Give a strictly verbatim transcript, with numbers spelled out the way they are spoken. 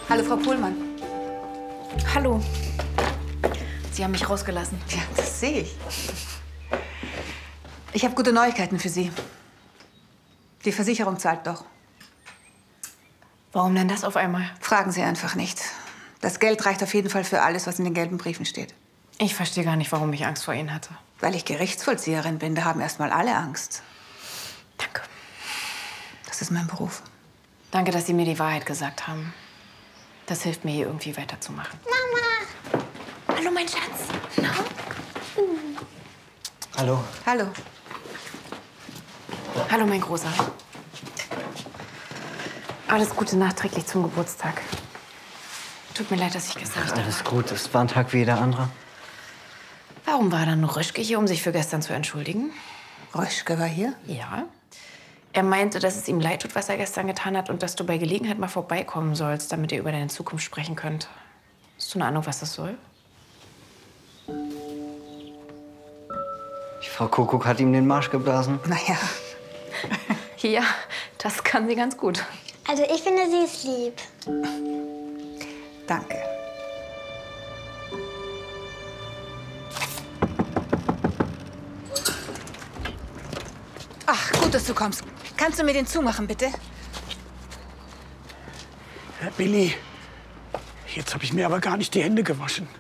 Hallo, Frau Pohlmann. Hallo. Sie haben mich rausgelassen. Ja, das sehe ich. Ich habe gute Neuigkeiten für Sie. Die Versicherung zahlt doch. Warum denn das auf einmal? Fragen Sie einfach nicht. Das Geld reicht auf jeden Fall für alles, was in den gelben Briefen steht. Ich verstehe gar nicht, warum ich Angst vor Ihnen hatte. Weil ich Gerichtsvollzieherin bin, da haben erst mal alle Angst. Danke. Das ist mein Beruf. Danke, dass Sie mir die Wahrheit gesagt haben. Das hilft mir, hier irgendwie weiterzumachen. Mama! Hallo, mein Schatz. Na? Mhm. Hallo. Hallo. Hallo, mein Großer. Alles Gute nachträglich zum Geburtstag. Tut mir leid, dass ich gestern nicht da war. Alles gut, es war ein Tag wie jeder andere. Warum war dann noch Röschke hier, um sich für gestern zu entschuldigen? Röschke war hier? Ja. Er meinte, dass es ihm leid tut, was er gestern getan hat und dass du bei Gelegenheit mal vorbeikommen sollst, damit ihr über deine Zukunft sprechen könnt. Hast du eine Ahnung, was das soll? Die Frau Kuckuck hat ihm den Marsch geblasen. Naja. Ja, das kann sie ganz gut. Also ich finde, sie ist lieb. Danke. Ach, gut, dass du kommst. Kannst du mir den zumachen, bitte? Herr Billy, jetzt habe ich mir aber gar nicht die Hände gewaschen.